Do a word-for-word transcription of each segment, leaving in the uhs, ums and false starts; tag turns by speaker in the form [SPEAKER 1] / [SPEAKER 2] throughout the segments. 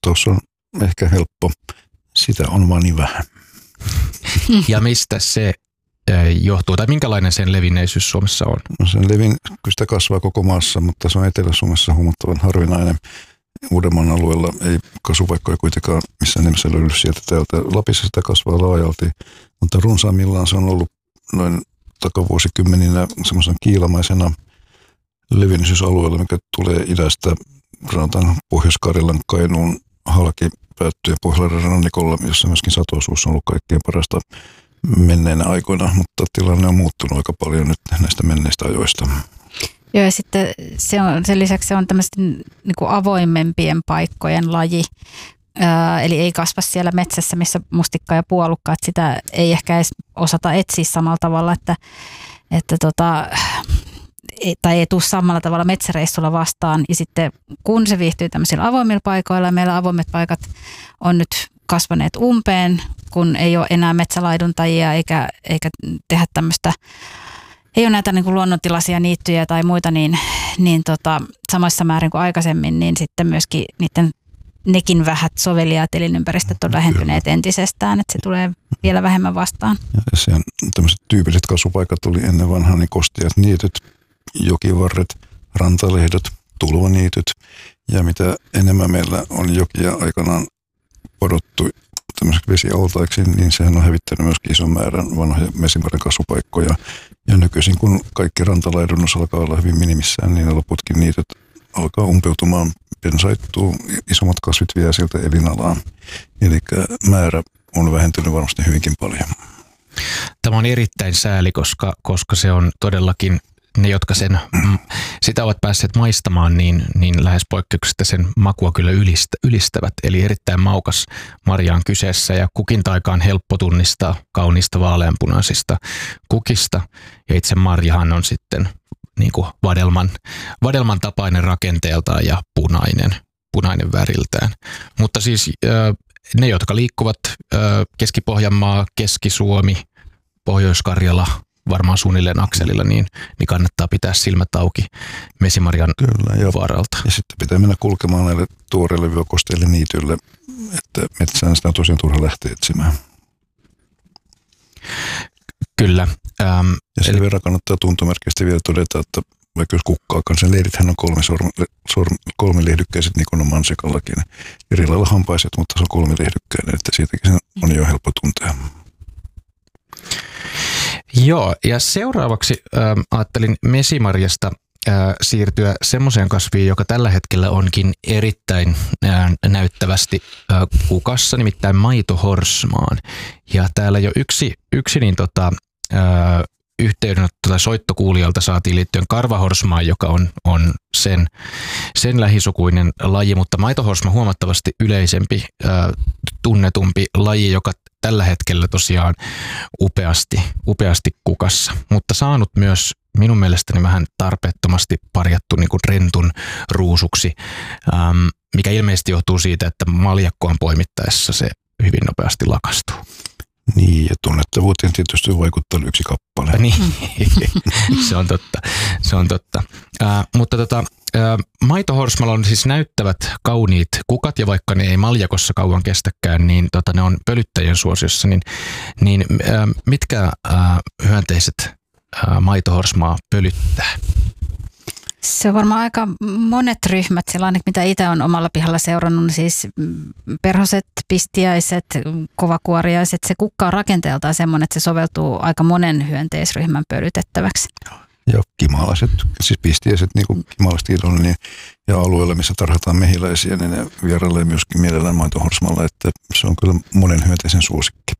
[SPEAKER 1] Tuossa on ehkä helppo. Sitä on vaan niin vähän.
[SPEAKER 2] Ja mistä se johtuu, tai minkälainen sen levinneisyys Suomessa on?
[SPEAKER 1] No sen levin, kyllä sitä kasvaa koko maassa, mutta se on Etelä-Suomessa huomattavan harvinainen. Uudenmaan alueella ei kasvupaikkoja kuitenkaan missään nimessä löydy sieltä täältä. Lapissa sitä kasvaa laajalti, mutta runsaimmillaan se on ollut noin takavuosikymmeninä semmoisen kiilamaisena levinneisyysalueella, mikä tulee idästä, sanotaan Pohjois-Karjalan, Kainuun, halki päättyy Pohjolan rannikolla, jossa myöskin satoisuus on ollut kaikkein parasta menneinä aikoina, mutta tilanne on muuttunut aika paljon nyt näistä menneistä ajoista.
[SPEAKER 3] Joo, ja sitten se on, sen lisäksi se on tämmöisten niin kuin avoimempien paikkojen laji, Ää, eli ei kasva siellä metsässä, missä mustikka ja puolukka, että sitä ei ehkä edes osata etsiä samalla tavalla, että, että tota, ei, tai ei tule samalla tavalla metsäreissulla vastaan. Ja sitten kun se viihtyy tämmöisillä avoimilla paikoilla, ja meillä avoimet paikat on nyt kasvaneet umpeen, kun ei ole enää metsälaiduntajia eikä, eikä tehdä tämmöistä, ei ole näitä niin kuin luonnontilaisia niittyjä tai muita, niin, niin tota, samassa määrin kuin aikaisemmin, niin sitten myöskin niiden nekin vähät soveliaat elinympäristöt on vähentyneet entisestään, että se tulee vielä vähemmän vastaan.
[SPEAKER 1] Ja sen tämmöiset tyypilliset kasvupaikat oli ennen vanhaa niin kosteat niityt, jokivarret, rantalehdot, tulvaniityt, ja mitä enemmän meillä on jokia aikanaan padottu tämmöiseksi vesialtaiksi, niin sehän on hävittänyt myöskin ison määrän vanhoja mesimarjan kasvupaikkoja. Ja nykyisin, kun kaikki rantalaidunnus alkaa olla hyvin minimissään, niin ne loputkin niityt alkaa umpeutumaan, pensaittuu, isommat kasvit vie sieltä elinalaa. Eli määrä on vähentynyt varmasti hyvinkin paljon.
[SPEAKER 2] Tämä on erittäin sääli, koska, koska se on todellakin ne, jotka sen, sitä ovat päässeet maistamaan, niin, niin lähes poikkeuksista sen makua kyllä ylistä, ylistävät. Eli erittäin maukas marja on kyseessä ja kukintaika on helppo tunnistaa kauniista vaaleanpunaisista kukista. Ja itse marjahan on sitten niin kuin vadelman, vadelman tapainen rakenteeltaan ja punainen, punainen väriltään. Mutta siis ne, jotka liikkuvat Keski-Pohjanmaa, Keski-Suomi, Pohjois-Karjala, varmaan suunnilleen akselilla, niin, niin kannattaa pitää silmät auki mesimarjan Kyllä, ja, varalta.
[SPEAKER 1] Ja sitten pitää mennä kulkemaan näille tuoreille vyökosteille niityille, että metsään sitä on tosiaan turha lähteä etsimään.
[SPEAKER 2] Kyllä. Ähm,
[SPEAKER 1] ja sen eli verran kannattaa tuntomerkistä vielä todeta, että vaikka jos kukkaakaan, sen leirithän on kolme, sorm, sorm, kolme lehdykkäiset, niin kuin on mansikallakin. Eri lailla hampaiset, mutta se on kolme lehdykkäinen, että siitäkin on jo helppo tuntea.
[SPEAKER 2] Joo, ja seuraavaksi äh, ajattelin mesimarjasta äh, siirtyä semmoiseen kasviin, joka tällä hetkellä onkin erittäin äh, näyttävästi äh, kukassa, nimittäin maitohorsmaan. Ja täällä jo yksi, yksi niin tota, äh, yhteydenotto tai soitto kuulijalta saatiin liittyen karvahorsmaan, joka on, on sen, sen lähisukuinen laji, mutta maitohorsma huomattavasti yleisempi, äh, tunnetumpi laji, joka tällä hetkellä tosiaan upeasti, upeasti kukassa, mutta saanut myös minun mielestäni vähän tarpeettomasti parjattu niin kuin rentun ruusuksi, ähm, mikä ilmeisesti johtuu siitä, että maljakkoon poimittaessa se hyvin nopeasti lakastuu.
[SPEAKER 1] Niin, ja tunnettavuuteen tietysti vaikuttaa yksi kappale.
[SPEAKER 2] Niin, se on totta. Se on totta. Äh, mutta tota, äh, maitohorsmalla on siis näyttävät kauniit kukat, ja vaikka ne ei maljakossa kauan kestäkään, niin tota, ne on pölyttäjien suosiossa. Niin, niin äh, mitkä äh, hyönteiset äh, maitohorsmaa pölyttää?
[SPEAKER 3] Se on varmaan aika monet ryhmät, sellainen mitä itse on omalla pihalla seurannut, niin siis perhoset, pistiäiset, kovakuoriaiset, se kukka on rakenteeltaan semmoinen, että se soveltuu aika monen hyönteisryhmän pölytettäväksi.
[SPEAKER 1] Ja kimalaiset, siis pistiäiset, niin kuin kimalaiset on, niin, ja alueella, missä tarhataan mehiläisiä, niin ne vierailee myöskin mielellään maitohorsmalla, että se on kyllä monen hyönteisen suosikki.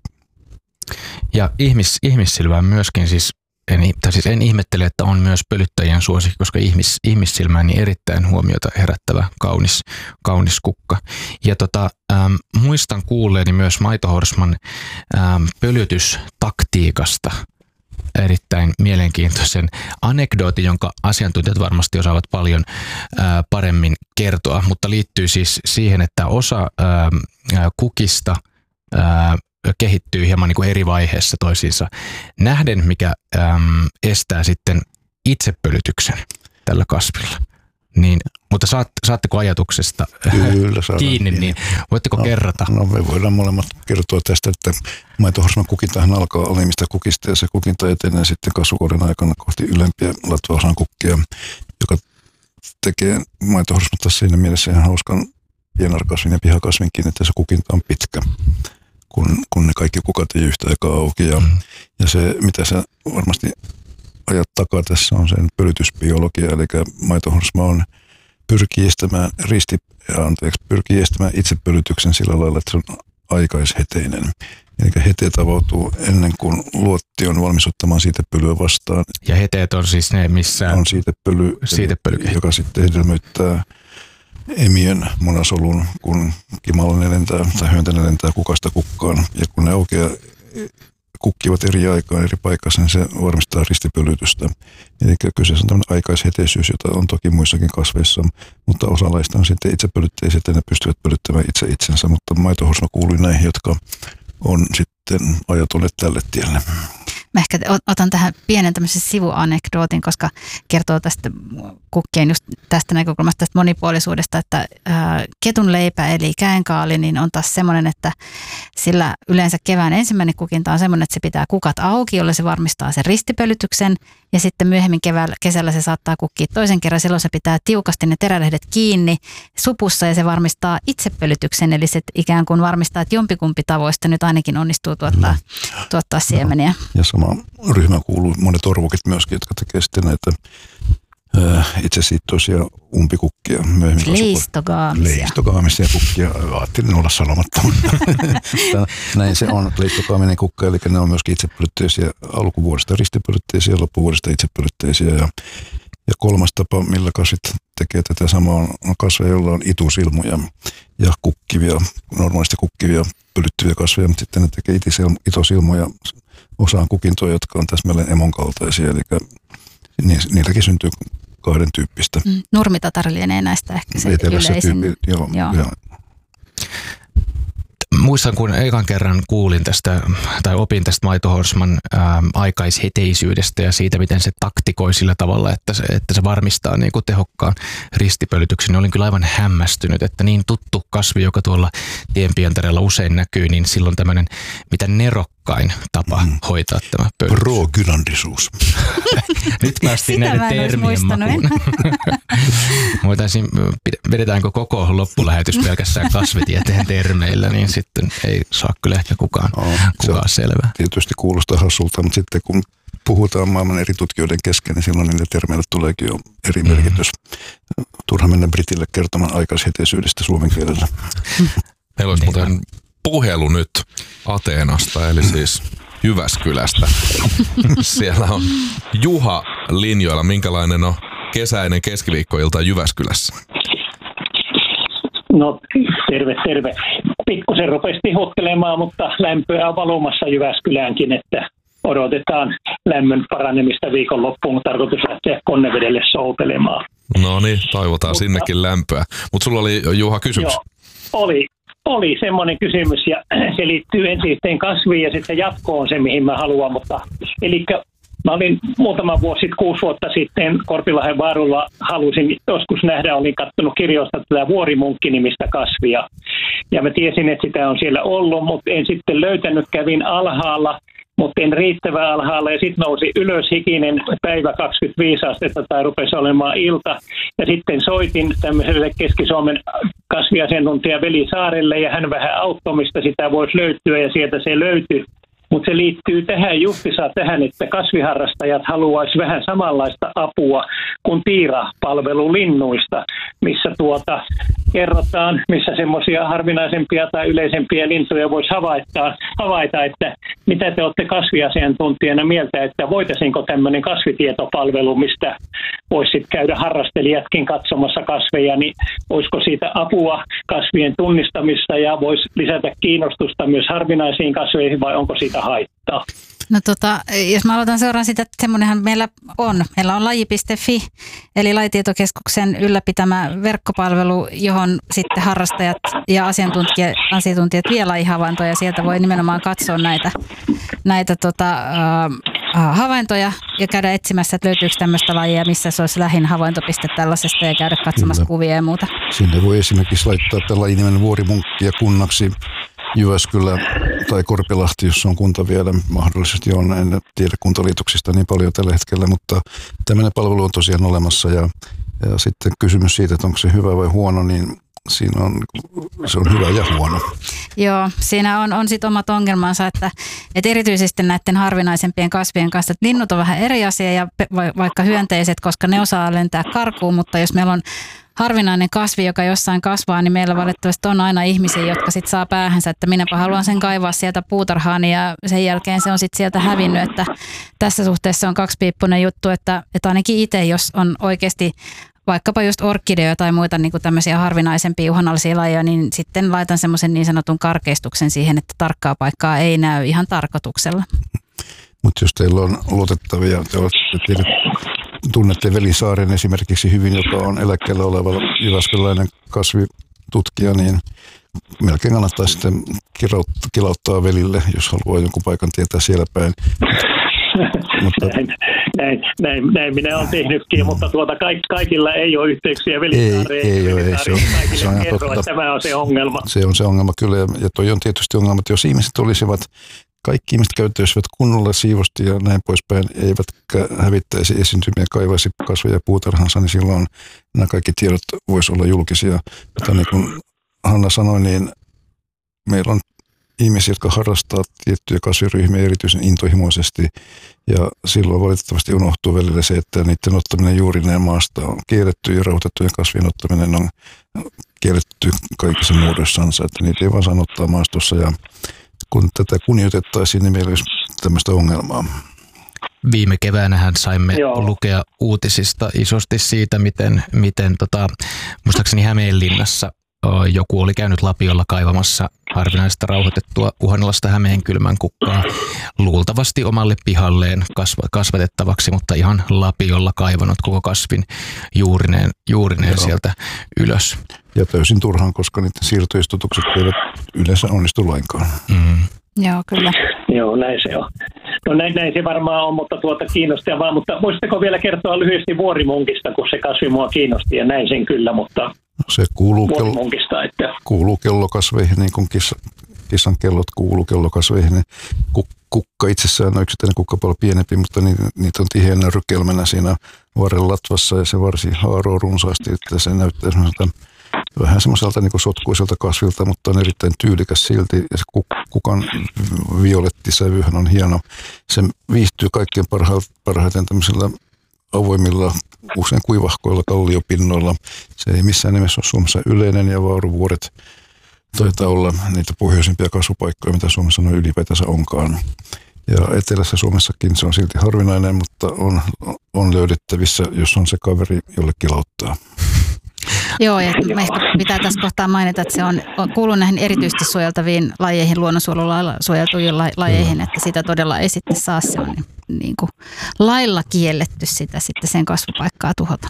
[SPEAKER 2] Ja ihmis, ihmissilmään myöskin siis En, tai siis en ihmettele, että on myös pölyttäjien suosikki, koska ihmis, ihmissilmään niin erittäin huomiota herättävä kaunis, kaunis kukka. Ja tota, ähm, muistan kuulleeni myös maitohorsman ähm, pölytystaktiikasta erittäin mielenkiintoisen anekdootin, jonka asiantuntijat varmasti osaavat paljon äh, paremmin kertoa, mutta liittyy siis siihen, että osa äh, kukista äh, kehittyy hieman niin kuin eri vaiheessa toisiinsa nähden, mikä äm, estää sitten itsepölytyksen tällä kasvilla. Niin, mutta saat, saatteko ajatuksesta
[SPEAKER 1] Kyllä,
[SPEAKER 2] kiinni, niin voitteko
[SPEAKER 1] no,
[SPEAKER 2] kerrata?
[SPEAKER 1] No me voidaan molemmat kertoa tästä, että maitohorsman kukintahan alkaa alimmista kukista ja se kukinta etenee sitten kasvukauden aikana kohti ylempiä latvaosan kukkia, joka tekee maitohorsmasta siinä mielessä ihan hauskan pienarkasvin ja pihakasvinkin, että se kukinta on pitkä, kun, kun ne kaikki kukat ei yhtä aikaa auki. Ja, mm. ja se, mitä sä varmasti ajat takaa tässä, on sen pölytysbiologia, eli maitohorsma on pyrkii estämään risti, anteeksi, pyrkii estämään itsepölytyksen sillä lailla, että se on aikaisheteinen. Eli heteet avautuu ennen kuin luotti on valmis ottamaan siitepölyä vastaan.
[SPEAKER 2] Ja heteet on siis ne, missä
[SPEAKER 1] on siitepöly,
[SPEAKER 2] siitepöly.
[SPEAKER 1] joka sitten hedelmöittää emiön munasolun, kun kimalainen lentää tai hyönteinen lentää kukasta kukkaan. Ja kun ne aukeaa kukkivat eri aikaan eri paikassa, niin se varmistaa ristipölytystä. Eli kyseessä on tämmöinen aikaisheteisyys, jota on toki muissakin kasveissa, mutta osa laista on sitten itsepölytteiset ja ne pystyvät pölyttämään itse itsensä, mutta maitohorsma kuului näihin, jotka on sitten ajatelleet tälle tielle.
[SPEAKER 3] Mä ehkä otan tähän pienen tämmöisen sivuanekdootin, koska kertoo tästä kukkien just tästä näkökulmasta, tästä monipuolisuudesta, että ää, ketun leipä eli käenkaali niin on taas semmoinen, että sillä yleensä kevään ensimmäinen kukinta on semmoinen, että se pitää kukat auki, jolle se varmistaa sen ristipölytyksen ja sitten myöhemmin keväällä, kesällä se saattaa kukkia toisen kerran, silloin se pitää tiukasti ne terälehdet kiinni supussa ja se varmistaa itsepölytyksen, eli se ikään kuin varmistaa, että jompikumpi tavoista nyt ainakin onnistuu tuottaa, no. tuottaa siemeniä.
[SPEAKER 1] No. Ja sama ryhmä kuuluu monet orvokit myöskin, jotka tekee sitten näitä ää, itsesiittoisia umpikukkia.
[SPEAKER 3] Leistogaamisia.
[SPEAKER 1] Leistogaamisia kukkia. Ajattelin olla sanomatta. Näin se on. Leistogaaminen kukka, eli ne on myöskin itsepölytteisiä alkuvuodesta ristipölytteisiä, loppuvuodesta itsepölytteisiä. Ja, ja kolmas tapa, millä kasvit tekee tätä samaa, on kasveja, joilla on itusilmuja ja kukkivia, normaalisti kukkivia pölyttyviä kasveja, mutta sitten ne tekee itosilmuja osaan kukintoja, jotka on täsmälleen emon kaltaisia, eli niilläkin syntyy kahden tyyppistä.
[SPEAKER 3] Mm, nurmitatar lienee näistä ehkä se yleisin.
[SPEAKER 1] Tyyppi, joo, joo. joo.
[SPEAKER 2] Muistan, kun ekan kerran kuulin tästä tai opin tästä maitohorsman ää, aikaisheteisyydestä ja siitä, miten se taktikoi sillä tavalla, että se, että se varmistaa niin kuin tehokkaan ristipölytyksen. Olin kyllä aivan hämmästynyt, että niin tuttu kasvi, joka tuolla tienpientareella usein näkyy, niin silloin tämmöinen mitä nerokkain tapa mm. hoitaa tämä pölytys.
[SPEAKER 1] Progynandisuus.
[SPEAKER 2] Nyt päästiin näiden termien makuun. Voitaisiin, vedetäänkö koko loppulähetys pelkästään kasvitieteen termeillä, niin sitten ei saa kyllä ehkä kukaan, no, kukaan selvää.
[SPEAKER 1] Tietysti kuulostaa hassulta, mutta sitten kun puhutaan maailman eri tutkijoiden kesken, niin silloin niille termeille tuleekin jo eri merkitys. Mm. Turha mennä Britille kertomaan aikaisheteisyydestä suomen kielellä.
[SPEAKER 4] Meillä olisi muuten puhelu nyt Ateenasta, eli siis Jyväskylästä. Siellä on Juha linjoilla. Minkälainen on kesäinen keskiviikkoilta Jyväskylässä?
[SPEAKER 5] No terve, terve. Pikkusen rupesi tihuttelemaan, mutta lämpöä on valumassa Jyväskyläänkin, että odotetaan lämmön paranemista viikonloppuun, mutta tarkoitus lähteä Konnevedelle soutelemaan.
[SPEAKER 4] No niin, toivotaan mutta, sinnekin lämpöä. Mutta sulla oli, Juha, kysymys.
[SPEAKER 5] Joo, oli. Oli semmoinen kysymys ja se liittyy ensin yhteen kasviin ja sitten jatko on se, mihin mä haluan. Mutta, eli mä olin muutama vuosi sitten, kuusi vuotta sitten Korpilahden vaarulla halusin joskus nähdä, olin katsonut kirjoista tätä vuorimunkki-nimistä kasvia. Ja mä tiesin, että sitä on siellä ollut, mutta en sitten löytänyt, kävin alhaalla. Mutta en riittävän alhaalla ja sitten nousi ylös hikinen päivä kaksikymmentäviisi astetta tai rupesi olemaan ilta. Ja sitten soitin tämmöiselle Keski-Suomen kasviasiantuntija Veli Saarelle ja hän vähän auttoi, mistä sitä voisi löytyä ja sieltä se löytyi. Mutta se liittyy tähän justiinsa tähän, että kasviharrastajat haluaisi vähän samanlaista apua kuin Tiira-palvelu linnuista, missä tuota kerrotaan, missä semmoisia harvinaisempia tai yleisempiä lintuja voisi havaita, havaita, että mitä te olette kasviasiantuntijana mieltä, että voitaisiinko tämmöinen kasvitietopalvelu, mistä voisi käydä harrastelijatkin katsomassa kasveja, niin olisiko siitä apua kasvien tunnistamista ja voisi lisätä kiinnostusta myös harvinaisiin kasveihin vai onko siitä haittaa?
[SPEAKER 3] No tota, jos mä aloitan seuraan sitä, että semmoinenhan meillä on. Meillä on laji piste fi, eli Lajitietokeskuksen ylläpitämä verkkopalvelu, johon sitten harrastajat ja asiantuntijat, asiantuntijat vie lajihavaintoja. Sieltä voi nimenomaan katsoa näitä, näitä tota, havaintoja ja käydä etsimässä, että löytyykö tämmöistä lajia, missä se olisi lähin havaintopiste tällaisesta ja käydä katsomassa Kyllä. kuvia ja muuta.
[SPEAKER 1] Sinne voi esimerkiksi laittaa tämän lajin nimen Vuorimunkki ja kunnaksi Jyväskylä tai Korpilahti, jos on kunta vielä mahdollisesti on. En tiedä kuntaliitoksista niin paljon tällä hetkellä, mutta tämmöinen palvelu on tosiaan olemassa ja, ja sitten kysymys siitä, että onko se hyvä vai huono, niin siinä on, se on hyvä ja huono.
[SPEAKER 3] Joo, siinä on, on sitten omat ongelmansa, että, että erityisesti näiden harvinaisempien kasvien kanssa, että linnut on vähän eri asia ja vaikka hyönteiset, koska ne osaa lentää karkuun, mutta jos meillä on harvinainen kasvi, joka jossain kasvaa, niin meillä valitettavasti on aina ihmisiä, jotka sitten saa päähänsä, että minäpä haluan sen kaivaa sieltä puutarhaan ja sen jälkeen se on sitten sieltä hävinnyt, että tässä suhteessa on kaksipiippunen juttu, että, että ainakin itse, jos on oikeasti vaikkapa just orkideoja tai muita niin kuin tämmöisiä harvinaisempia uhanalaisia lajeja, niin sitten laitan semmoisen niin sanotun karkeistuksen siihen, että tarkkaa paikkaa ei näy ihan tarkoituksella.
[SPEAKER 1] Mutta jos teillä on luotettavia, te olette, tunnette Velisaaren esimerkiksi hyvin, joka on eläkkeellä oleva jyväskyläinen kasvitutkija, niin melkein kannattaa sitten kilauttaa Velille, jos haluaa jonkun paikan tietää siellä päin.
[SPEAKER 5] Mutta näin, näin, näin, näin minä olen tehnytkin, mutta tuota, kaik, kaikilla ei ole yhteyksiä Velisaareen.
[SPEAKER 1] Ei, ei, ei, se on, se on
[SPEAKER 5] kerro,
[SPEAKER 1] totta.
[SPEAKER 5] Tämä on se ongelma.
[SPEAKER 1] Se on se ongelma kyllä, ja toi on tietysti ongelma, että jos ihmiset olisivat, kaikki ihmiset käyttäisivät kunnolla siivosti ja näin poispäin, eivätkä hävittäisi esiintymiä, kaivaisi kasveja ja puutarhansa, niin silloin nämä kaikki tiedot voisi olla julkisia. Mutta niin kuin Hanna sanoi, niin meillä on ihmisiä, jotka harrastaa tiettyjä kasviryhmiä erityisen intohimoisesti, ja silloin valitettavasti unohtuu välillä se, että niiden ottaminen juurineen maasta on kielletty ja rauhoitettujen kasvien ottaminen on kielletty kaikissa muodossansa, että niitä ei vaan saa ottaa maastossa, ja kun tätä kunnioitettaisiin, niin meillä olisi tämmöistä ongelmaa.
[SPEAKER 2] Viime keväänähän saimme
[SPEAKER 5] Joo.
[SPEAKER 2] lukea uutisista isosti siitä, miten, miten tota, muistaakseni Hämeenlinnassa joku oli käynyt lapiolla kaivamassa harvinaista rauhoitettua uhanalaista hämeenkylmän kukkaa luultavasti omalle pihalleen kasvatettavaksi, mutta ihan lapiolla kaivannut koko kasvin juurineen, juurineen sieltä ylös.
[SPEAKER 1] Ja täysin turhaan, koska niiden siirtoistutukset eivät yleensä onnistu lainkaan.
[SPEAKER 2] Mm.
[SPEAKER 3] Joo, kyllä.
[SPEAKER 5] Joo, näin se on. No näin, näin se varmaan on, mutta tuota kiinnostavaa. Mutta voisitteko vielä kertoa lyhyesti vuorimunkista, kun se kasvi mua kiinnosti ja näin sen kyllä, mutta
[SPEAKER 1] se kuuluu, kello,
[SPEAKER 5] että
[SPEAKER 1] kuuluu kellokasveihin, niin kuin kissa, kissan kellot kuuluu kellokasveihin. Kukka itsessään on yksittäinen kukka paljon pienempi, mutta niitä, niitä on tiheänä rykelmänä siinä varren latvassa ja se varsi haaroo runsaasti, että se näyttää semmoiselta vähän semmoiselta niin kuin sotkuiselta kasvilta, mutta on erittäin tyylikäs silti. Ja se kukan violettisävyhän on hieno. Se viihtyy kaikkein parhaiten tämmöisillä avoimilla, usein kuivahkoilla kalliopinnoilla. Se ei missään nimessä ole Suomessa yleinen ja vaaruvuoret taitaa olla niitä pohjoisimpia kasvupaikkoja, mitä Suomessa noin ylipäätänsä onkaan. Ja etelässä Suomessakin se on silti harvinainen, mutta on, on löydettävissä, jos on se kaveri, jolle kilauttaa.
[SPEAKER 3] Joo, ja ehkä pitää tässä kohtaa mainita, että se on, on kuuluu näihin erityisesti suojeltaviin lajeihin, luonnonsuojelulailla suojeltuihin lajeihin, että sitä todella ei sitten saa, se on niin kuin lailla kielletty sitä sitten sen kasvupaikkaa tuhota.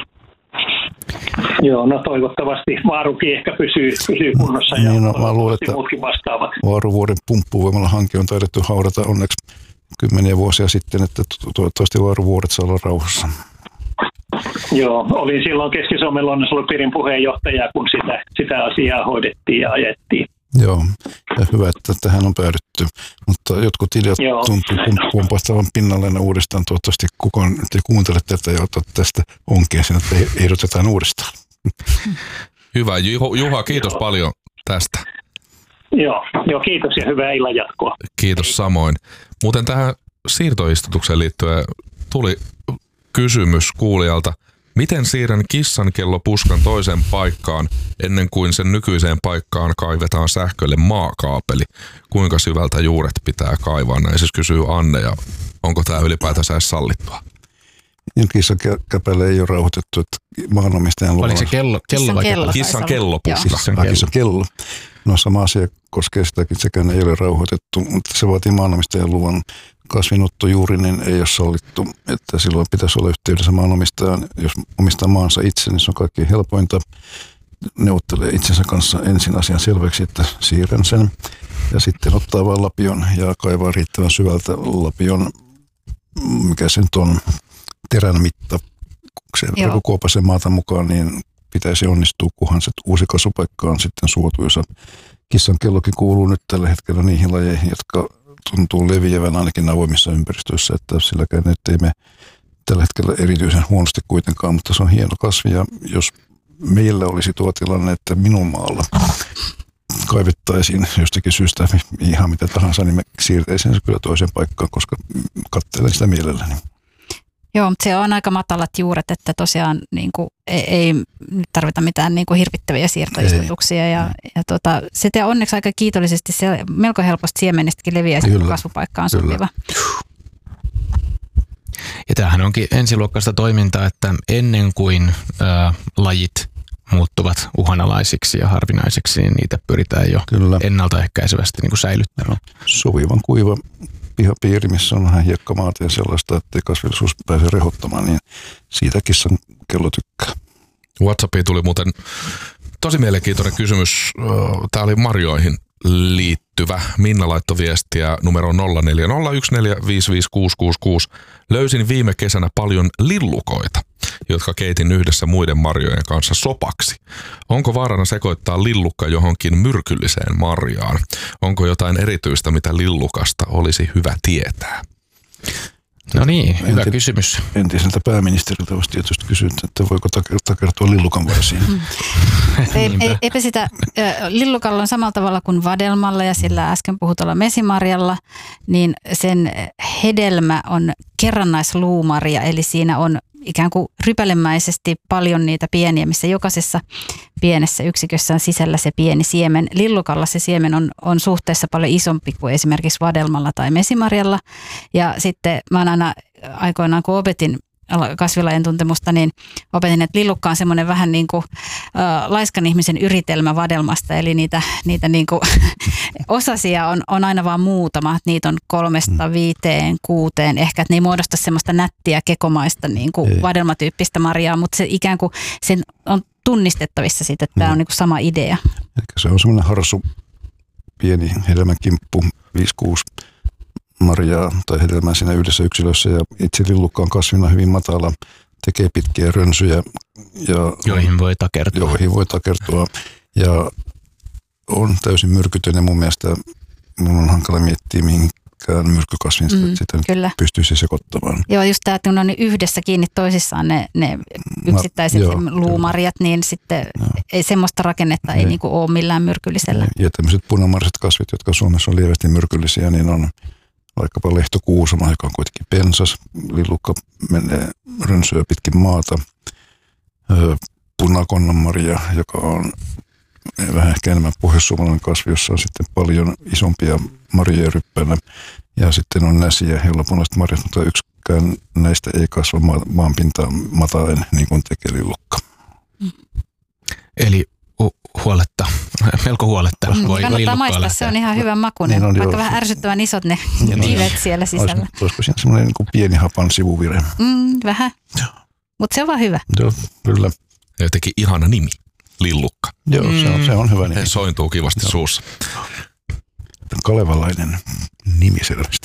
[SPEAKER 5] Joo, no toivottavasti vaarukin ehkä pysyy, pysyy kunnossa ja
[SPEAKER 1] niin, no, mä luulen, että
[SPEAKER 5] muutkin vastaavat.
[SPEAKER 1] Vaaruvuoren pumppuvoimalla hanke on taidettu haudata onneksi kymmeniä vuosia sitten, että toivottavasti vaaruvuoret saa olla rauhassa.
[SPEAKER 5] Joo, olin silloin Keski-Suomen luonnonsuojelupiirin puheenjohtaja, kun sitä, sitä asiaa hoidettiin ja ajettiin.
[SPEAKER 1] Joo, ja hyvä, että tähän on päädytty. Mutta jotkut ideat Joo. tuntuu pumpahtavan pinnalleen uudestaan. Toivottavasti kukaan te kuuntele tätä ja otat tästä onkeen sen, että ehdotetaan uudestaan.
[SPEAKER 4] Hyvä. Juha, kiitos Joo. paljon tästä.
[SPEAKER 5] Joo. Joo, kiitos ja hyvää illan jatkoa.
[SPEAKER 4] Kiitos samoin. Muuten tähän siirtoistutukseen liittyen tuli kysymys kuulijalta. Miten siirrän kissan kellopuskan toiseen paikkaan ennen kuin sen nykyiseen paikkaan kaivetaan sähkölle maakaapeli? Kuinka syvältä juuret pitää kaivaa? Näin siis kysyy Anne, ja onko tämä ylipäätänsä edes sallittua?
[SPEAKER 1] Kissan käpäle ei ole rauhoitettu, että maanomistajan luvalla.
[SPEAKER 2] Oliko se kello, kello vai kello?
[SPEAKER 4] Kissan kellopuska.
[SPEAKER 2] Kissan kello.
[SPEAKER 1] Kissan kello. No sama asia koskee sitäkin, sekään ei ole rauhoitettu, mutta se vaatii maanomistajan luvan. Kasvinotto juurinen ei ole sallittu, että silloin pitäisi olla yhteydessä maanomistajan. Jos omistaa maansa itse, niin se on kaikkein helpointa. Neuvottelee itsensä kanssa ensin asian selväksi, että siirrän sen. Ja sitten ottaa vain lapion ja kaivaa riittävän syvältä lapion mikä se nyt on, terän mitta, se kuopasen maata mukaan, niin pitäisi onnistua, kunhan se uusi kasvupaikka on sitten suotuisa. Kissankellokin kuuluu nyt tällä hetkellä niihin lajeihin, jotka tuntuu leviävän ainakin avoimissa ympäristöissä, että silläkään nyt ei me tällä hetkellä erityisen huonosti kuitenkaan, mutta se on hieno kasvi ja jos meillä olisi tuo tilanne, että minun maalla kaivettaisiin jostakin syystä ihan mitä tahansa, niin me siirtäisiin se kyllä toiseen paikkaan, koska katselen sitä mielelläni.
[SPEAKER 3] Joo, mutta se on aika matalat juuret, että tosiaan niin kuin, ei, ei tarvita mitään niin kuin hirvittäviä siirtoistutuksia. Ei. Ja, ja tota, se te onneksi aika kiitollisesti, se melko helposti siemenistäkin leviää, kun kasvupaikka on sopiva.
[SPEAKER 2] Ja tämähän onkin ensiluokkaista toimintaa, että ennen kuin ää, lajit muuttuvat uhanalaisiksi ja harvinaisiksi, niin niitä pyritään jo Kyllä. ennaltaehkäisevästi niin kuin säilyttämään.
[SPEAKER 1] Sovivan kuiva pihapiiri, missä on vähän hiekkamaata ja sellaista, ettei kasvillisuus pääse rehottamaan, niin siitä kissan kello tykkää.
[SPEAKER 4] WhatsAppiin tuli muuten tosi mielenkiintoinen kysymys. Tämä oli marjoihin liittyvä. Minna laittoi viestiä numero nolla neljä nolla yksi neljä viisi viisi kuusi kuusi kuusi. Löysin viime kesänä paljon lillukoita, jotka keitin yhdessä muiden marjojen kanssa sopaksi. Onko vaarana sekoittaa lillukka johonkin myrkylliseen marjaan? Onko jotain erityistä, mitä lillukasta olisi hyvä tietää?
[SPEAKER 2] No niin, hyvä
[SPEAKER 1] Enti,
[SPEAKER 2] kysymys.
[SPEAKER 1] Entiseltä pääministeriltä olisi tietysti kysynyt, että voiko takertua lillukan varsiin.
[SPEAKER 3] Mm. ei, ei, eipä sitä, lillukalla on samalla tavalla kuin vadelmalla ja sillä äsken puhutulla mesimarjalla, niin sen hedelmä on kerrannaisluumarja, eli siinä on ikään kuin rypälemäisesti paljon niitä pieniä, missä jokaisessa pienessä yksikössä on sisällä se pieni siemen. Lillukalla se siemen on, on suhteessa paljon isompi kuin esimerkiksi vadelmalla tai mesimarjalla. Ja sitten mä aina aikoinaan, kun opetin kasvilajien tuntemusta, niin opetin, että lillukka on semmoinen vähän niin kuin äh, laiskan ihmisen yritelmä vadelmasta, eli niitä, niitä niin kuin osasia on, on aina vaan muutama, että niitä on kolmesta viiteen, kuuteen, ehkä, että ne ei muodosta semmoista nättiä kekomaista niin kuin vadelmatyyppistä marjaa, mutta se ikään kuin sen on tunnistettavissa siitä, että tämä on niin kuin sama idea.
[SPEAKER 1] Eli se on semmoinen harsu pieni hedelmäkimppu, viisi kuusi marjaa tai hedelmää siinä yhdessä yksilössä ja itse lillukka on kasvina hyvin matala, tekee pitkiä rönsyjä. Ja
[SPEAKER 2] joihin voi takertua.
[SPEAKER 1] Joihin voi takertua ja on täysin myrkytön ja mun mielestä mun on hankala miettiä mihinkään myrkkykasvin mm, sitä kyllä. pystyisi sekoittamaan.
[SPEAKER 3] Joo, just tämä, että kun on niin yhdessä kiinni toisissaan ne, ne yksittäiset no, luumarjat, kyllä. niin sitten ei, semmoista rakennetta ei, ei niin kuin ole millään myrkyllisellä.
[SPEAKER 1] Ja tämmöiset punamarjaset kasvit, jotka Suomessa on lievästi myrkyllisiä, niin on vaikkapa lehtokuusama, joka on kuitenkin pensas. Lillukka menee rönsyä pitkin maata. Punakonnanmarja, joka on vähän ehkä enemmän pohjoissuomalainen kasvi, jossa on sitten paljon isompia marjoja ryppänä. Ja sitten on näsiä, joilla punaiset marjat, mutta yksikään näistä ei kasva ma- maanpintaan mataen, niin kuin tekee lillukka.
[SPEAKER 2] Eli hu- huoletta, melko huoletta.
[SPEAKER 3] Mm, voi kannattaa maistaa, lähteä. Se on ihan hyvän makuinen, niin vaikka joo. vähän ärsyttävän isot ne kivet siellä sisällä.
[SPEAKER 1] Olis, olisiko siinä semmoinen niin kuin pieni hapan sivuvire?
[SPEAKER 3] Mm, vähän, mutta se on vaan hyvä.
[SPEAKER 1] Joo, kyllä.
[SPEAKER 4] Ja jotenkin ihana nimi, lillukka.
[SPEAKER 1] Joo, mm. se, on, se on hyvä nimi.
[SPEAKER 4] Se sointuu kivasti joo. suussa.
[SPEAKER 1] Kalevalainen nimi selvästi.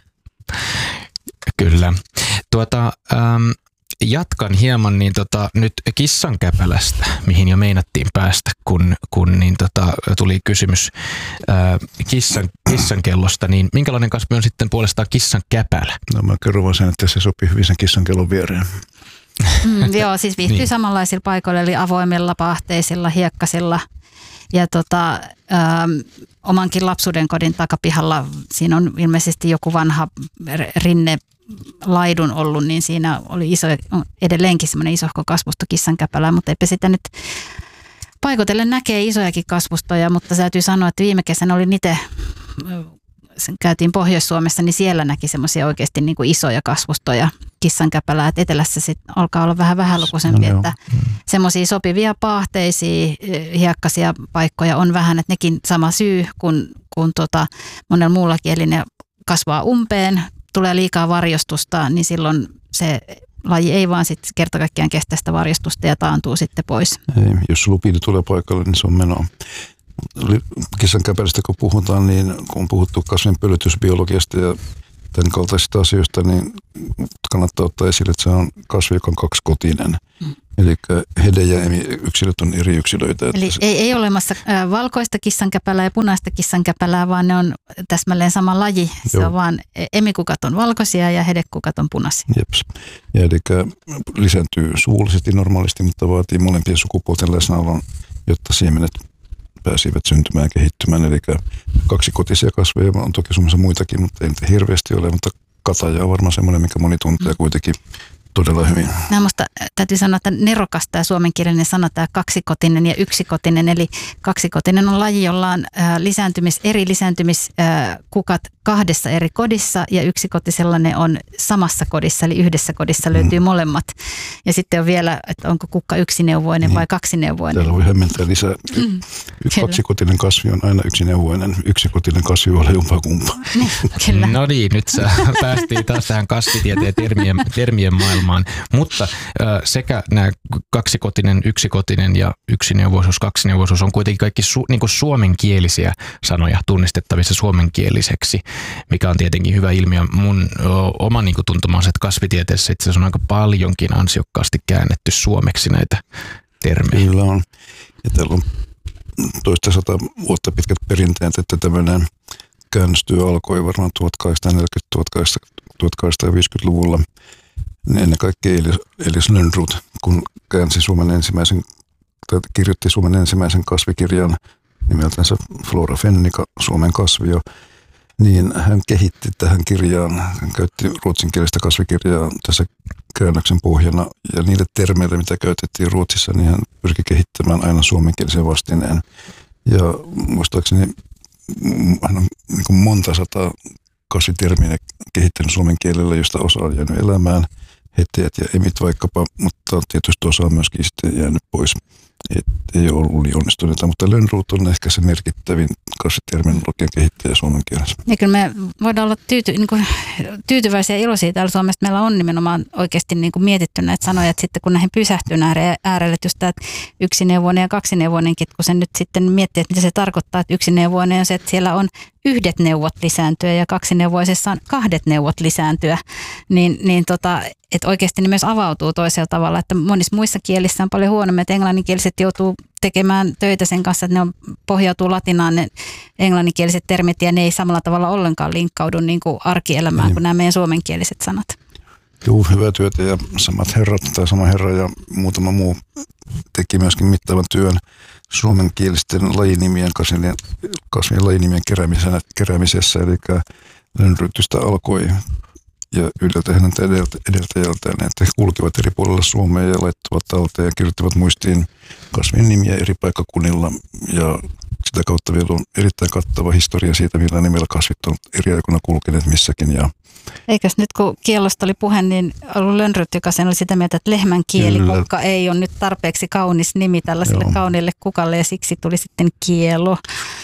[SPEAKER 2] Kyllä. Tuota, ähm, jatkan hieman niin tota, nyt kissankäpälästä, mihin jo meinattiin päästä, kun, kun niin tota, tuli kysymys äh, kissan, kissankellosta. Niin minkälainen kasvi on sitten puolestaan kissankäpälä?
[SPEAKER 1] No mä kerron vaan sen, että se sopii hyvin sen kissankellon viereen.
[SPEAKER 3] Mm, joo, siis viihtyy niin. samanlaisilla paikoilla, eli avoimilla, pahteisilla, hiekkasilla. Ja tota, ähm, omankin lapsuuden kodin takapihalla, siinä on ilmeisesti joku vanha rinne laidun ollut, niin siinä oli iso, edelleenkin semmoinen isohko kasvusto kissankäpälää, mutta eipä sitä nyt paikotellen näkee isojakin kasvustoja, mutta täytyy sanoa, että viime kesänä oli niitä, käytiin Pohjois-Suomessa, niin siellä näki semmoisia oikeasti niin kuin isoja kasvustoja kissankäpälää, että etelässä sitten alkaa olla vähän vähälukuisempi, no, että mm. semmoisia sopivia paahteisia, hiekkaisia paikkoja on vähän, että nekin sama syy kuin, kuin tota, monella muullakin, eli ne kasvaa umpeen, tulee liikaa varjostusta, niin silloin se laji ei vaan sitten kerta kaikkiaan kestä sitä varjostusta ja taantuu sitten pois.
[SPEAKER 1] Ei, jos lupiini tulee paikalle, niin se on menoa. Kissankäpälästä kun puhutaan, niin kun on puhuttu kasvin pölytysbiologiasta ja tämän kaltaisista asioista, niin kannattaa ottaa esille, että se on kasvi, joka on kaksikotinen. Mm. Eli hede ja emi yksilöt on eri yksilöitä.
[SPEAKER 3] Eli
[SPEAKER 1] se...
[SPEAKER 3] ei, ei ole olemassa valkoista kissankäpälää ja punaista kissankäpälää, vaan ne on täsmälleen sama laji. Se Joo. on vaan emikukat on valkoisia ja hedekukat on punaisia.
[SPEAKER 1] Jeps. Ja eli lisääntyy suvullisesti normaalisti, mutta vaatii molempien sukupuolten läsnäolon, jotta siemenet pääsivät syntymään ja kehittymään. Eli kaksikotisia kasveja on toki Suomessa muitakin, mutta ei niitä hirveästi ole, mutta kataja on varmaan semmoinen, mikä moni tuntee mm. kuitenkin todella hyvin.
[SPEAKER 3] Nämä musta täytyy sanoa, että nerokasta ja suomenkielinen sana tämä kaksikotinen ja yksikotinen. Eli kaksikotinen on laji, jolla on lisääntymis, eri lisääntymiskukat kahdessa eri kodissa ja yksikotisella ne on samassa kodissa, eli yhdessä kodissa löytyy mm. molemmat. Ja sitten on vielä, että onko kukka yksineuvoinen mm. vai kaksineuvoinen.
[SPEAKER 1] Täällä voi hämmentää lisää. Mm. Kaksikotinen kasvi on aina yksineuvoinen, yksikotinen kasvi voi olla jompaa kumpaa.
[SPEAKER 3] Kyllä.
[SPEAKER 2] No niin, nyt sä päästiin taas tähän kasvitieteen termien, termien maailmaan. Mutta äh, sekä nämä kaksikotinen, yksikotinen ja yksineuvoisuus, kaksineuvoisuus on kuitenkin kaikki su, niin kuin suomenkielisiä sanoja tunnistettavissa suomenkieliseksi, mikä on tietenkin hyvä ilmiö. Mun o, oma niin kuin tuntuma on, että kasvitieteessä itse asiassa on aika paljonkin ansiokkaasti käännetty suomeksi näitä termejä.
[SPEAKER 1] Kyllä on. Ja täällä on toista sata vuotta pitkät perinteet, että tämmöinen käännöstyö alkoi varmaan tuhatkahdeksansataaneljäkymmentä-tuhatkahdeksansataaviisikymmentäluvulla. Ennen kaikkea Elias, Elias Lönnrot, kun käänsi Suomen ensimmäisen, tai kirjoitti Suomen ensimmäisen kasvikirjan nimeltänsä Flora Fennica, Suomen kasvio, niin hän kehitti tähän kirjaan, hän käytti ruotsinkielistä kasvikirjaa tässä käännöksen pohjana, ja niille termeille, mitä käytettiin Ruotsissa, niin hän pyrki kehittämään aina suomenkielisen vastineen. Ja muistaakseni hän on niin kuin monta sataa kasvitermiä kehittänyt suomen kielellä, josta osa on jäänyt elämään, heteät ja emit vaikkapa, mutta tietysti osa on myöskin sitten jäänyt pois. Et ei ole ollut niin onnistuneita, mutta Lönnrot on ehkä se merkittävin kasviterminologian kehittäjä suomen kielessä.
[SPEAKER 3] Ja kyllä me voidaan olla tyyty, niin kuin, tyytyväisiä ja iloisia täällä Suomessa. Meillä on nimenomaan oikeasti niin kuin mietitty näitä sanoja, että sitten kun näihin pysähtyy äärelle, just tämä yksineuvoinen ja kaksineuvoinenkin, kun sen nyt sitten miettii, että mitä se tarkoittaa, että yksineuvoinen on se, että siellä on yhdet neuvot lisääntyä ja kaksineuvoisessa on kahdet neuvot lisääntyä, niin, niin tota, että oikeasti ne myös avautuu toisella tavalla, että monissa muissa kielissä on paljon huonommin, että englanninkieliset joutuu tekemään töitä sen kanssa, että ne on, pohjautuu latinaan ne englanninkieliset termit ja ne ei samalla tavalla ollenkaan linkkaudu niin kuin arkielämään niin kuin nämä meidän suomenkieliset sanat.
[SPEAKER 1] Joo, hyvää työtä ja samat herrat tai sama herra ja muutama muu teki myöskin mittavan työn suomenkielisten lajinimien, kasvien, kasvien lajinimien keräämisessä, eli Lönnrotystä alkoi ja yhdeltä hänen edeltäjältään, että he kulkivat eri puolilla Suomea ja laittoivat talteen ja kirjoittivat muistiin kasvien nimiä eri paikkakunnilla ja sitä kautta vielä on erittäin kattava historia siitä, millä nimellä kasvit on eri aikoina kulkeneet missäkin. Ja
[SPEAKER 3] eikös nyt kun kiellosta oli puhe, niin ollut Lönnrot, joka sen oli sitä mieltä, että lehmän kielikukka ei ole nyt tarpeeksi kaunis nimi tällaiselle Joo. kauniille kukalle ja siksi tuli sitten kielo.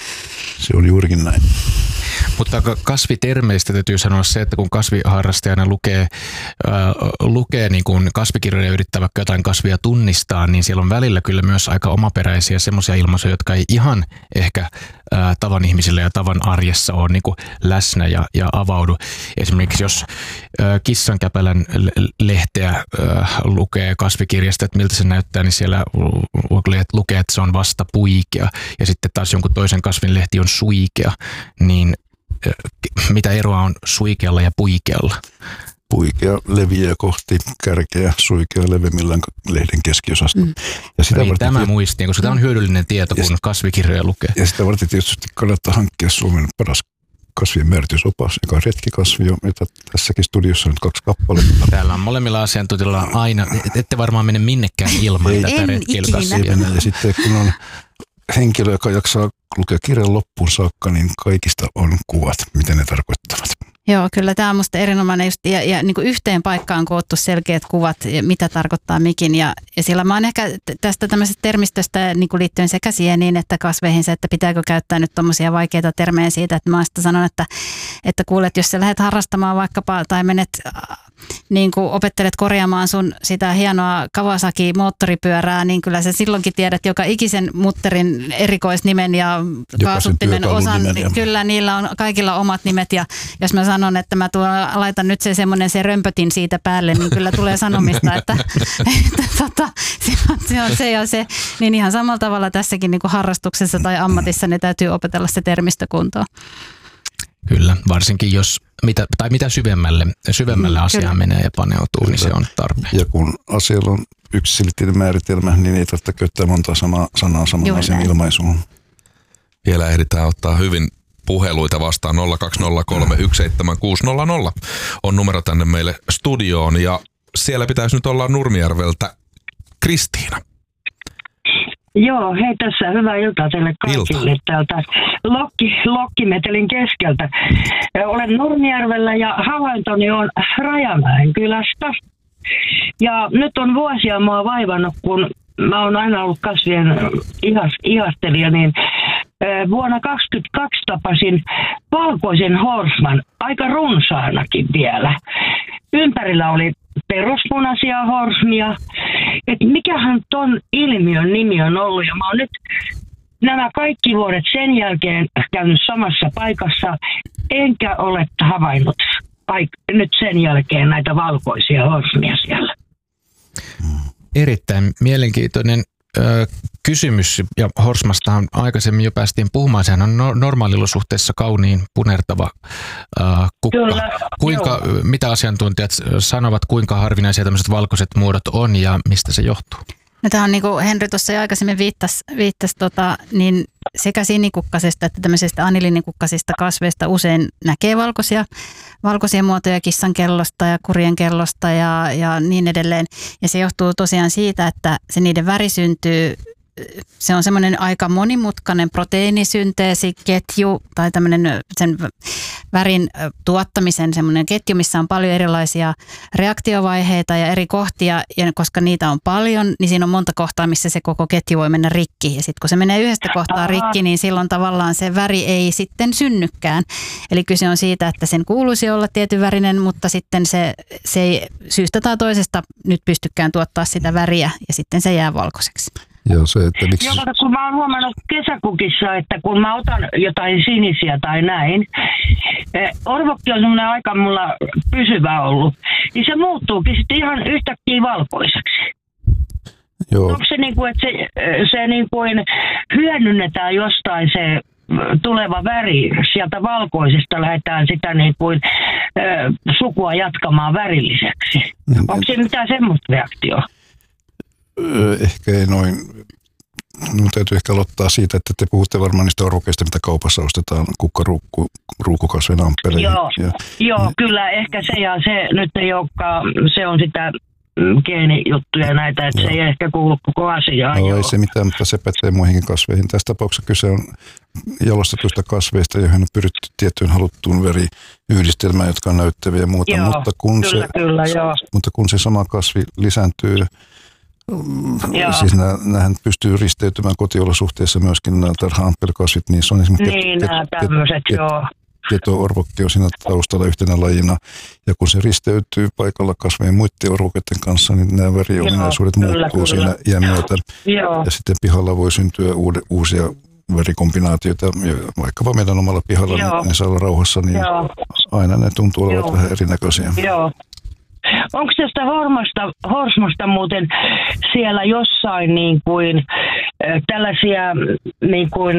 [SPEAKER 1] Se on juurikin näin.
[SPEAKER 2] Mutta kasvitermeistä täytyy sanoa se, että kun kasviharrastajana lukee, äh, lukee niin kuin kasvikirjoja ja yrittää vaikka jotain kasvia tunnistaa, niin siellä on välillä kyllä myös aika omaperäisiä semmoisia ilmaisuja, jotka ei ihan ehkä äh, tavan ihmisillä ja tavan arjessa ole niin kuin läsnä ja, ja avaudu. Esimerkiksi jos äh, kissankäpälän lehteä äh, lukee kasvikirjasta, että miltä se näyttää, niin siellä lukee, että se on vasta puikea ja sitten taas jonkun toisen kasvin lehti on suikea, niin mitä eroa on suikealla ja puikealla?
[SPEAKER 1] Puikea leviää kohti kärkeä, suikea levimmillään lehden keskiosasta. Mm.
[SPEAKER 2] Ja sitä niin, tämä tiet... muistiin, koska tämä on hyödyllinen tieto, kun sit... kasvikirjoja lukee.
[SPEAKER 1] Ja sitä varten tietysti kannattaa hankkia Suomen paras kasvien määritysopas, joka on retkikasvio, mitä tässäkin studiossa on nyt kaksi kappaletta.
[SPEAKER 2] Täällä on molemmilla asiantuntijoilla aina, ette varmaan mene minnekään ilman
[SPEAKER 3] Ei,
[SPEAKER 2] tätä retkeilykasvia.
[SPEAKER 1] Ja sitten kun on henkilö, joka jaksaa lukea kirjan loppuun saakka, niin kaikista on kuvat, mitä ne tarkoittavat.
[SPEAKER 3] Joo, kyllä tämä on musta erinomainen just, ja, ja niin kuin yhteen paikkaan koottu selkeät kuvat, mitä tarkoittaa mikin. Ja, ja sillä mä oon ehkä tästä tämmöisestä termistöstä niin kuin liittyen sekä sieniin että kasveihin se, että pitääkö käyttää nyt tommosia vaikeita termejä siitä, että mä sitä sanon, että, että kuulet, jos sä lähdet harrastamaan vaikkapa tai menet niin kuin opettelet korjaamaan sun sitä hienoa Kawasaki-moottoripyörää, niin kyllä sä silloinkin tiedät joka ikisen mutterin erikoisnimen ja kaasuttimen osan. Ja kyllä niillä on kaikilla omat nimet ja jos mä sanon sanon, että mä tuon, laitan nyt se semmoinen se römpötin siitä päälle, niin kyllä tulee sanomista, että, että tota, se, on, se on se ja se. Niin ihan samalla tavalla tässäkin niin kuin harrastuksessa tai ammatissa ne täytyy opetella se termistökuntoon.
[SPEAKER 2] Kyllä, varsinkin jos mitä, tai mitä syvemmälle, syvemmälle asiaan menee ja paneutuu, kyllä, niin se on tarpeen.
[SPEAKER 1] Ja kun asialla on yksiselitteinen määritelmä, niin ei tarvitse käyttää monta sanaa, sanaa saman asian ilmaisuun.
[SPEAKER 4] Vielä ehditään ottaa hyvin puheluita vastaan. Nolla kaksi nolla kolme yksi seitsemän kuusi nolla nolla on numero tänne meille studioon, ja siellä pitäisi nyt olla Nurmijärveltä Kristiina.
[SPEAKER 6] Joo, hei tässä, hyvää iltaa teille kaikille Ilta. Täältä Lokki, Lokkimetelin keskeltä. Olen Nurmijärvellä ja havaintoni on Rajamäen kylästä. Ja nyt on vuosia mua vaivannut, kun mä oon aina ollut kasvien ihas, ihastelija, niin vuonna kaksituhattakaksi tapasin valkoisen horsman, aika runsaanakin vielä. Ympärillä oli peruspunaisia horsmia. Että mikähän ton ilmiön nimi on ollut, ja mä oon nyt nämä kaikki vuodet sen jälkeen käynyt samassa paikassa, enkä ole havainnut paik- nyt sen jälkeen näitä valkoisia horsmia siellä.
[SPEAKER 2] Erittäin mielenkiintoinen ö, kysymys, ja horsmastahan aikaisemmin jo päästiin puhumaan. Sehän on no, normaaliolosuhteessa kauniin punertava ö, kukka. Kyllä, kuinka, mitä asiantuntijat sanovat, kuinka harvinaisia tämmöiset valkoiset muodot on ja mistä se johtuu?
[SPEAKER 3] No, tämä on niin kuin Henry tuossa jo aikaisemmin viittasi, viittasi tota, niin sekä sinikukkasesta että tämmöisestä aniliinikukkasista kasveista usein näkee valkoisia, valkoisia muotoja kissan kellosta ja kurjen kellosta ja, ja niin edelleen. Ja se johtuu tosiaan siitä, että se niiden väri syntyy, se on semmoinen aika monimutkainen proteiinisynteesiketju tai tämmöinen sen värin tuottamisen semmoinen ketju, missä on paljon erilaisia reaktiovaiheita ja eri kohtia, ja koska niitä on paljon, niin siinä on monta kohtaa, missä se koko ketju voi mennä rikki. Ja sitten kun se menee yhdestä kohtaa rikki, niin silloin tavallaan se väri ei sitten synnykään. Eli kyse on siitä, että sen kuuluisi olla tietyn värinen, mutta sitten se, se ei syystä tai toisesta nyt pystykään tuottaa sitä väriä, ja sitten se jää valkoiseksi.
[SPEAKER 1] Joo, se, että miksi...
[SPEAKER 6] Joo, kun mä oon huomannut kesäkukissa, että kun mä otan jotain sinisiä tai näin, orvokki on semmoinen aika mulla pysyvä ollut, niin se muuttuukin sitten ihan yhtäkkiä valkoiseksi.
[SPEAKER 1] Joo.
[SPEAKER 6] Onko se niin kuin, että se, se niin kuin hyödynnetään jostain se tuleva väri, sieltä valkoisesta lähdetään sitä niin kuin sukua jatkamaan värilliseksi? Onko se mitään semmoista reaktioa?
[SPEAKER 1] Ehkä ei noin. Minun täytyy ehkä aloittaa siitä, että te puhutte varmaan niistä orvokeista, mitä kaupassa ostetaan kukkaruukukasvien amppeleihin.
[SPEAKER 6] Joo, ja, joo ne, kyllä ehkä se ja se nyt ei olekaan, se on sitä geenijuttuja näitä, että joo, se ei ehkä kuulu koko asiaan.
[SPEAKER 1] No joo, ei se mitään, mutta se pätee muihinkin kasveihin. Tässä tapauksessa kyse on jalostetuista kasveista, joihin on pyritty tiettyyn haluttuun veriyhdistelmään, jotka on näyttäviä ja muuta.
[SPEAKER 6] Joo,
[SPEAKER 1] mutta, kun
[SPEAKER 6] kyllä,
[SPEAKER 1] se,
[SPEAKER 6] kyllä, joo.
[SPEAKER 1] mutta kun se sama kasvi lisääntyy, joo, siis näähän pystyy risteytymään kotiolosuhteissa myöskin nämä tarha-amppelkasvit, niin se on esimerkiksi
[SPEAKER 6] niin, nämä tämmöiset, joo.
[SPEAKER 1] Keto-orvokki on siinä taustalla yhtenä lajina, ja kun se risteytyy paikalla kasvien muiden orvokeiden kanssa, niin nämä väriominaisuudet muuttuu siinä iän myötä, ja sitten pihalla voi syntyä uude, uusia värikombinaatioita, ja vaikkapa meidän omalla pihalla niin ne saa olla rauhassa, niin joo, aina ne tuntuu olevat joo vähän erinäköisiä.
[SPEAKER 6] Joo. Onko tästä horsmasta, horsmasta muuten siellä jossain niin kuin, äh, tällaisia niin kuin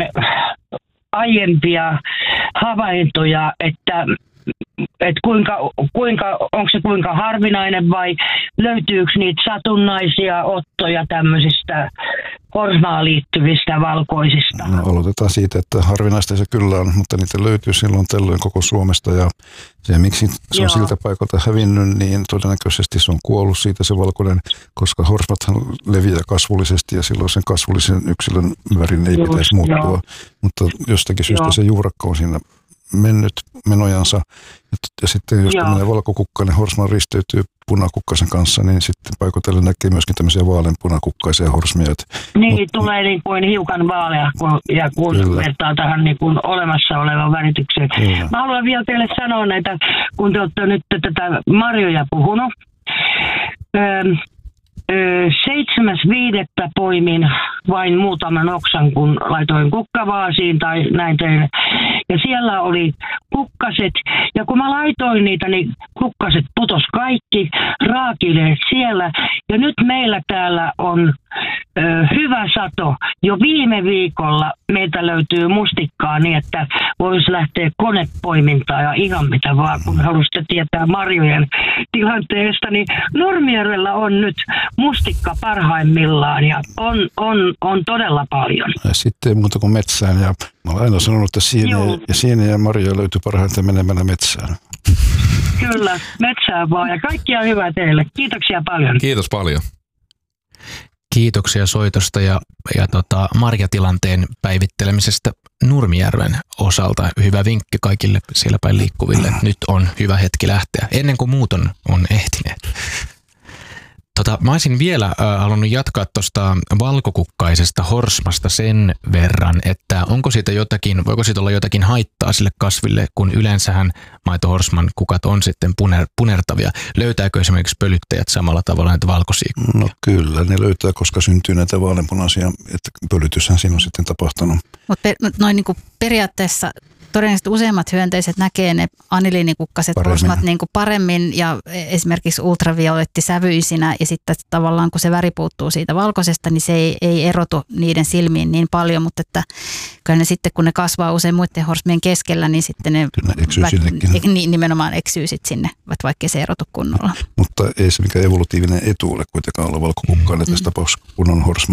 [SPEAKER 6] aiempia havaintoja, että, että kuinka, kuinka, onko se kuinka harvinainen vai löytyykö niitä satunnaisia ottoja tämmöisistä horsmaan liittyvistä valkoisista?
[SPEAKER 1] No, aloitetaan siitä, että harvinaista se kyllä on, mutta niitä löytyy silloin tällöin koko Suomesta, ja se miksi se on joo siltä paikalta hävinnyt, niin todennäköisesti se on kuollut siitä se valkoinen, koska horsmathan leviää kasvullisesti ja silloin sen kasvullisen yksilön värin ei just pitäisi muuttua, joo, mutta jostakin syystä joo se juurakka on siinä mennyt menojansa, ja, ja sitten jos tämmöinen valkokukkainen horsma risteytyy punakukkasen kanssa, niin sitten paikoitellen näkee myöskin tämmöisiä vaaleanpunakukkaisia horsmia.
[SPEAKER 6] Niin,
[SPEAKER 1] Mut,
[SPEAKER 6] tulee niin kuin hiukan vaalea, kun, ja kun kyllä vertaa tähän niin kuin olemassa olevaan väritykseen. Kyllä. Mä haluan vielä teille sanoa näitä, kun te olette nyt tätä marjoja puhunut. Öö, Seitsemäs viidettä poimin vain muutaman oksan, kun laitoin kukkavaasiin tai näin tein. ja siellä oli kukkaset. Ja kun mä laitoin niitä, niin kukkaset putos kaikki, raakileet siellä. Ja nyt meillä täällä on ö, hyvä sato. Jo viime viikolla meiltä löytyy mustikkaa niin, että voisi lähteä konepoimintaan ja ihan mitä vaan, kun haluaisitte tietää marjojen tilanteesta. Niin Nurmijärvellä on nyt mustikka parhaimmillaan ja on, on, on todella paljon.
[SPEAKER 1] Ja sitten ei muuta kuin metsään. Ja mä olen aina sanonut, että sieniä ja, sieniä ja marjoja löytyy parhaiten menemällä metsään.
[SPEAKER 6] Kyllä, metsään vaan ja kaikkia hyvää teille. Kiitoksia paljon.
[SPEAKER 4] Kiitos paljon.
[SPEAKER 2] Kiitoksia soitosta ja, ja tota, marjatilanteen päivittelemisestä Nurmijärven osalta. Hyvä vinkki kaikille siellä päin liikkuville. Nyt on hyvä hetki lähteä, ennen kuin muut on, on ehtineet. Tota, mä olisin vielä äh, halunnut jatkaa tuosta valkokukkaisesta horsmasta sen verran, että onko siitä jotakin, voiko siitä olla jotakin haittaa sille kasville, kun yleensähän maitohorsman kukat on sitten puner, punertavia. Löytääkö esimerkiksi pölyttäjät samalla tavalla näitä valkoisia kukkia?
[SPEAKER 1] No kyllä, ne löytää, koska syntyy näitä vaaleanpunaisia, että pölytyshän siinä on sitten tapahtunut.
[SPEAKER 3] Mutta per, noin niin kuin periaatteessa todennäköisesti useimmat hyönteiset näkee ne aniliinikukkaset horsmat niin kuin paremmin ja esimerkiksi ultraviolettisävyisinä ja sitten tavallaan kun se väri puuttuu siitä valkoisesta, niin se ei, ei erotu niiden silmiin niin paljon, mutta että kyllä ne sitten kun ne kasvaa usein muiden horsmien keskellä, niin sitten ne,
[SPEAKER 1] ne eksyy
[SPEAKER 3] vä- nimenomaan eksyy sitten sinne, vaikka se erotu kunnolla.
[SPEAKER 1] Mutta ei se mikään evolutiivinen etu ole kuitenkaan olla valkokukkainen mm. tässä tapauksessa kunnon horsma.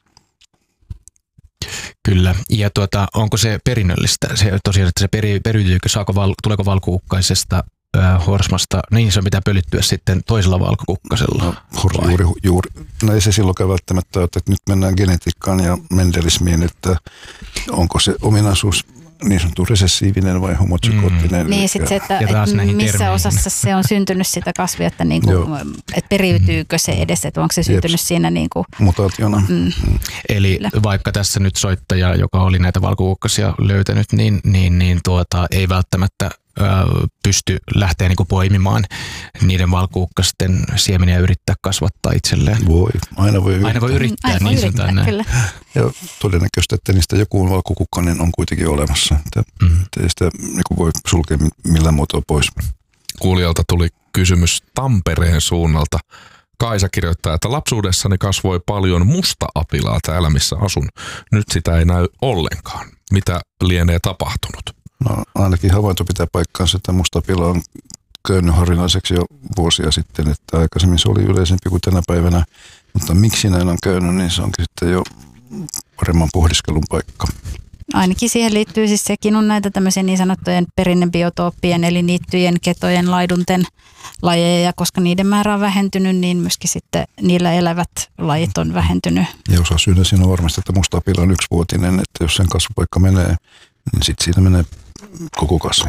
[SPEAKER 2] Kyllä, ja tuota, onko se perinnöllistä? Se, tosiaan, että se peri, periytyykö, saako val, tuleeko valkokukkaisesta äh, horsmasta, niin se pitää pölyttyä sitten toisella valkokukkasella?
[SPEAKER 1] No, hor, juuri, juuri. No ei se silloin välttämättä, että nyt mennään genetiikkaan ja mendelismiin, että onko se ominaisuus niin sanottu resessiivinen vai homozygoottinen.
[SPEAKER 3] Mm. Niin, sitten se, että, että missä termeihin. Osassa se on syntynyt sitä kasvia, että, niinku, että periytyykö se edes, että onko se syntynyt Jeps. Siinä niinku,
[SPEAKER 1] mutaationa. Mm.
[SPEAKER 2] Mm. Eli Kyllä. vaikka tässä nyt soittaja, joka oli näitä valkokukkasia löytänyt, niin, niin, niin tuota, ei välttämättä ö, pysty lähteä niinku poimimaan niiden valkokukkasten siemeniä ja yrittää kasvattaa itselleen.
[SPEAKER 1] Voi, aina voi yrittää.
[SPEAKER 2] Aina voi yrittää,
[SPEAKER 3] aina
[SPEAKER 2] niin
[SPEAKER 3] voi yrittää, kyllä.
[SPEAKER 1] Ja todennäköisesti, että niistä joku valkokukkanen on kuitenkin olemassa. Että mm. ei sitä niin voi sulkea millään muotoa pois.
[SPEAKER 4] Kuulijalta tuli kysymys Tampereen suunnalta. Kaisa kirjoittaa, että lapsuudessani kasvoi paljon musta-apilaa täällä, missä asun. Nyt sitä ei näy ollenkaan. Mitä lienee tapahtunut?
[SPEAKER 1] No ainakin havainto pitää paikkaansa, että musta-apila on käynyt harvinaiseksi jo vuosia sitten. Että aikaisemmin se oli yleisempi kuin tänä päivänä. Mutta miksi näin on käynyt, niin se onkin sitten jo paremman pohdiskelun paikka.
[SPEAKER 3] Ainakin siihen liittyy siis sekin on näitä tämmöisiä niin sanottujen perinnebiotooppien eli niittyjen, ketojen, laidunten lajeja, koska niiden määrä on vähentynyt, niin myöskin sitten niillä elävät lajit on vähentynyt.
[SPEAKER 1] Ja osa syynä siinä on varmasti, että musta-apila on yksivuotinen, että jos sen kasvupaikka menee, niin sitten siitä menee koko kasvi.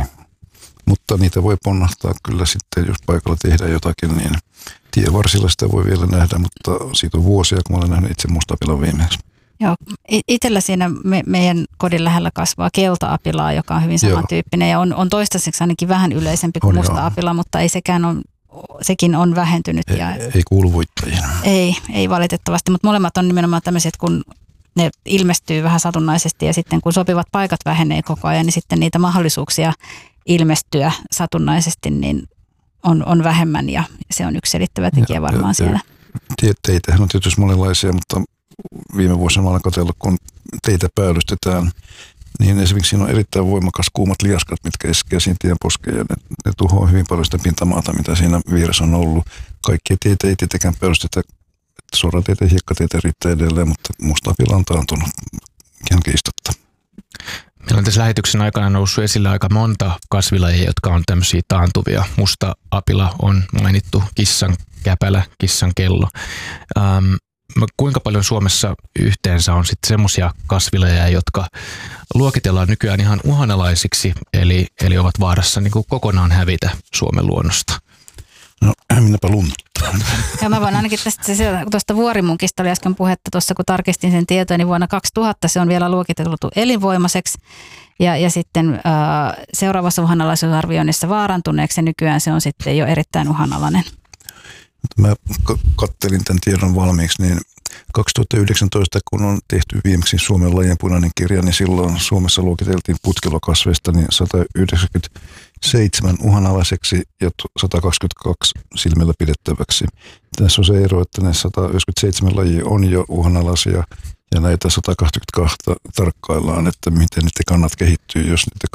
[SPEAKER 1] Mutta niitä voi ponnahtaa kyllä sitten, jos paikalla tehdään jotakin, niin tievarsilla sitä voi vielä nähdä, mutta siitä on vuosia, kun olen nähnyt itse musta-apilan viimeksi.
[SPEAKER 3] Joo, itsellä siinä me, meidän kodin lähellä kasvaa kelta-apilaa, joka on hyvin samantyyppinen ja on, on toistaiseksi ainakin vähän yleisempi kuin musta-apila, mutta ei sekään on, sekin on vähentynyt.
[SPEAKER 1] Ei,
[SPEAKER 3] ja
[SPEAKER 1] ei kuulu voittajiin.
[SPEAKER 3] Ei, ei valitettavasti, mutta molemmat on nimenomaan tämmöiset, kun ne ilmestyy vähän satunnaisesti ja sitten kun sopivat paikat vähenee koko ajan, niin sitten niitä mahdollisuuksia ilmestyä satunnaisesti niin on, on vähemmän ja se on yksi selittävä tekijä varmaan ja, siellä.
[SPEAKER 1] Tieteitähän on tietysti monenlaisia, mutta viime vuosina mä olen katsellut, kun teitä päällystetään, niin esimerkiksi siinä on erittäin voimakas kuumat liaskat, mitkä iskee siinä tien poskeen ja ne, ne tuhoaa hyvin paljon sitä pintamaata, mitä siinä vieressä on ollut. Kaikkia teitä ei tietenkään päällystetä, sorateitä ja hiekkateitä riittää edelleen, mutta musta-apila on taantunut ihan kiistatta.
[SPEAKER 2] Meillä on tässä lähetyksen aikana noussut esille aika monta kasvilajia, jotka on tämmöisiä taantuvia. Musta-apila on mainittu, kissan käpälä, kissan kello. Ähm, Kuinka paljon Suomessa yhteensä on sitten semmoisia kasvilajeja, jotka luokitellaan nykyään ihan uhanalaisiksi, eli, eli ovat vaarassa niin kuin kokonaan hävitä Suomen luonnosta?
[SPEAKER 1] No, minäpä lunttaan.
[SPEAKER 3] Ja mä voin ainakin tästä, tuosta vuorimunkista oli äsken puhetta tuossa, kun tarkistin sen tietoa, niin vuonna kaksituhatta se on vielä luokiteltu elinvoimaiseksi. Ja, ja sitten äh, seuraavassa uhanalaisuusarvioinnissa vaarantuneeksi ja nykyään se on sitten jo erittäin uhanalainen.
[SPEAKER 1] Mä kattelin tämän tiedon valmiiksi, niin kaksituhattayhdeksäntoista, kun on tehty viimeksi Suomen lajien punainen kirja, niin silloin Suomessa luokiteltiin putkelokasveista niin sata yhdeksänkymmentäseitsemän uhanalaiseksi ja sata kaksikymmentäkaksi silmällä pidettäväksi. Tässä on se ero, että ne sata yhdeksänkymmentäseitsemän lajia on jo uhanalaisia ja näitä sata kaksikymmentäkaksi tarkkaillaan, että miten niiden kannat kehittyy, jos niiden